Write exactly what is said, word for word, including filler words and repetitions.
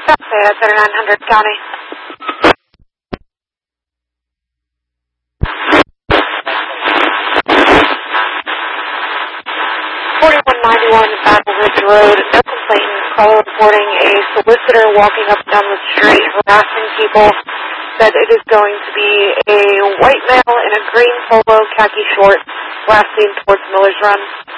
South Bay, thirty-nine hundred County. forty-one ninety-one Battle Ridge Road, no complaint. Caller reporting a solicitor walking up down the street harassing people. Said it is going to be a white male in a green polo, khaki shorts, last seen towards Miller's Run.